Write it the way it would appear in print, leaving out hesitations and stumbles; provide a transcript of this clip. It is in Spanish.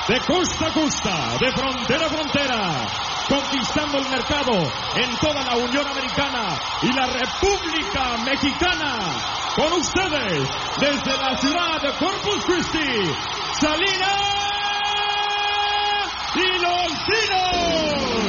de costa a costa, de frontera a frontera, conquistando el mercado en toda la Unión Americana y la República Mexicana. Con ustedes, desde la ciudad de Corpus Christi, Salinas y Los Pinos.